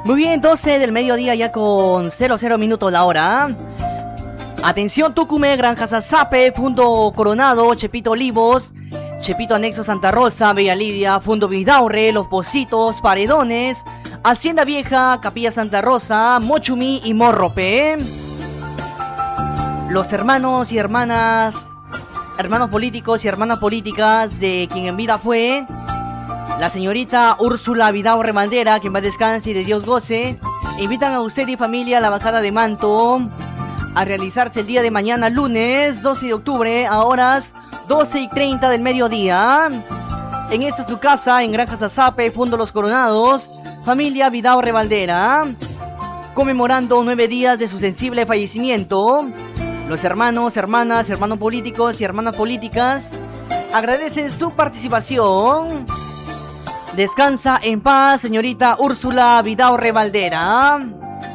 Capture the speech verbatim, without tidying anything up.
Muy bien, doce del mediodía ya con cero cero minutos la hora. Atención, Tucumé, Granja Zazape, Fundo Coronado, Chepito Olivos, Chepito Anexo Santa Rosa, Bella Lidia, Fundo Vidaurre, Los Pocitos, Paredones, Hacienda Vieja, Capilla Santa Rosa, Mochumí y Morrope. Los hermanos y hermanas, hermanos políticos y hermanas políticas de quien en vida fue la señorita Úrsula Vidaurre Bandera, que en paz descanse y de Dios goce, invitan a usted y familia a la bajada de manto a realizarse el día de mañana, lunes doce de octubre, a horas doce y treinta del mediodía. En esta su casa, en Granja Zazape, Fundo Los Coronados, familia Vidaurre Bandera, conmemorando nueve días de su sensible fallecimiento. Los hermanos, hermanas, hermanos políticos y hermanas políticas agradecen su participación. Descansa en paz, señorita Úrsula Vidaurre Bandera.